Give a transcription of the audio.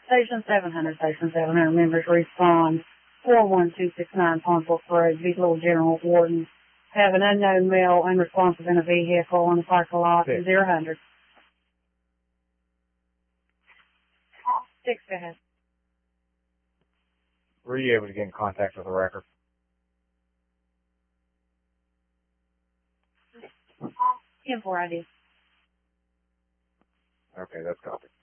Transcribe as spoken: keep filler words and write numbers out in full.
Station seven hundred, Station seven hundred members respond. four one two six nine Ponsville Parade, Beetle General Warden. Have an unknown male unresponsive in a vehicle on the parking lot. Six. zero hundred. Six, go ahead. Were you able to get in contact with the record? ten four I D. Okay, that's copied.